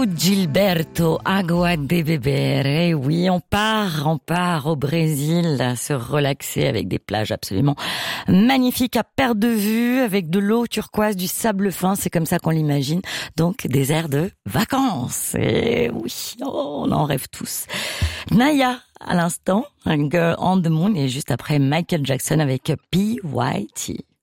Gilberto, Agua de Beber. Et oui, on part au Brésil, se relaxer avec des plages absolument magnifiques à perte de vue, avec de l'eau turquoise, du sable fin, c'est comme ça qu'on l'imagine. Donc, des airs de vacances. Et oui, on en rêve tous. Naya, à l'instant, un Girl on the Moon, et juste après Michael Jackson avec P.Y.T.